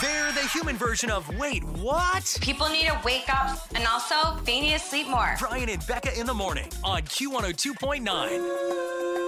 They're the human version of wait, what? People need to wake up, and also they need to sleep more. Brian and Becca in the morning on Q102.9.